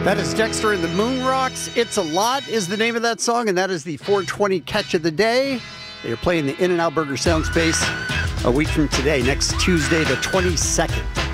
That is Dexter and the Moon Rocks. It's a Lot is the name of that song, and that is the 420 catch of the day. They're playing the In-N-Out Burger Sound Space a week from today, next Tuesday, the 22nd.